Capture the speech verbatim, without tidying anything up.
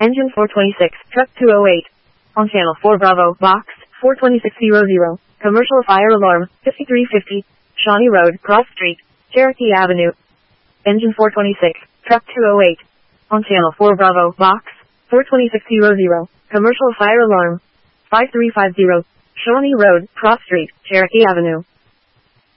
Engine four twenty-six, truck two oh eight. On channel four Bravo, box, four twenty-six hundred. Commercial fire alarm, fifty-three fifty. Shawnee Road, Cross Street, Cherokee Avenue. Engine four twenty-six, truck two oh eight. On channel four Bravo, box, four twenty-six hundred. Commercial fire alarm, five three five zero. Shawnee Road, Cross Street, Cherokee Avenue.